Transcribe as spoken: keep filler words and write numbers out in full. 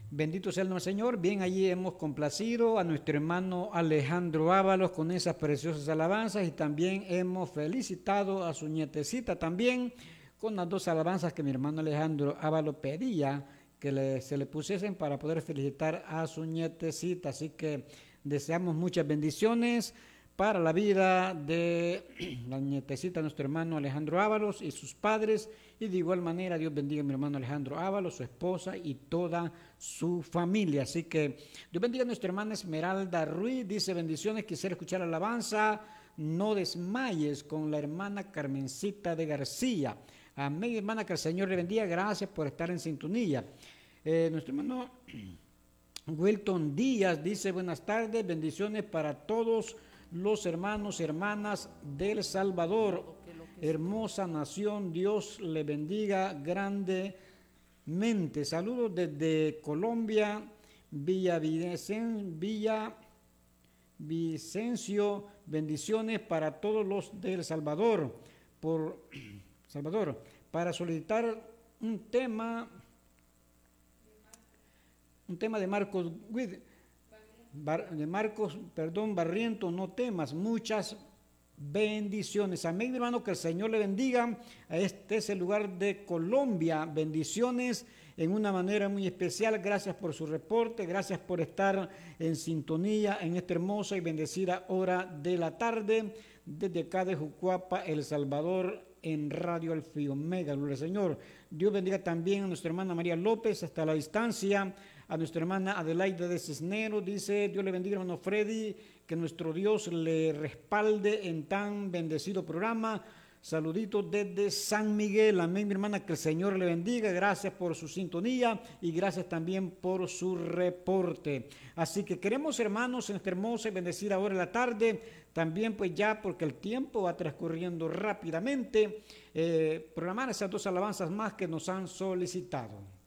Bendito sea el nombre del Señor. Bien, allí hemos complacido a nuestro hermano Alejandro Ábalos con esas preciosas alabanzas y también hemos felicitado a su nietecita también con las dos alabanzas que mi hermano Alejandro Ábalos pedía que le, se le pusiesen para poder felicitar a su nietecita. Así que deseamos muchas bendiciones para la vida de la nietecita de nuestro hermano Alejandro Ábalos y sus padres, y de igual manera Dios bendiga a mi hermano Alejandro Ábalos, su esposa y toda su familia. Así que Dios bendiga a nuestra hermana Esmeralda Ruiz, dice bendiciones, quisiera escuchar la alabanza No desmayes con la hermana Carmencita de García. Amén, hermana, que el Señor le bendiga, gracias por estar en sintonía. Eh, nuestro hermano Wilton Díaz dice buenas tardes, bendiciones para todos los hermanos y hermanas del Salvador, hermosa nación, Dios le bendiga grandemente. Saludos desde Colombia, Villa, Vicen, Villa Vicencio, bendiciones para todos los del Salvador, por Salvador, para solicitar un tema, un tema de Marcos Guid. De Marcos, perdón, Barriento, no temas, muchas bendiciones. Amén, mi hermano, que el Señor le bendiga. Este es el lugar de Colombia. Bendiciones en una manera muy especial. Gracias por su reporte, gracias por estar en sintonía en esta hermosa y bendecida hora de la tarde, desde acá de Jucuapa, El Salvador, en Radio Alfa y Omega. Gloria al Señor. Dios bendiga también a nuestra hermana María López hasta la distancia, a nuestra hermana Adelaida de Cisneros, dice, Dios le bendiga, hermano Freddy, que nuestro Dios le respalde en tan bendecido programa. Saluditos desde San Miguel, amén, mi hermana, que el Señor le bendiga, gracias por su sintonía y gracias también por su reporte. Así que queremos, hermanos, en esta hermosa y bendecida hora de la tarde, también pues ya porque el tiempo va transcurriendo rápidamente, eh, programar esas dos alabanzas más que nos han solicitado.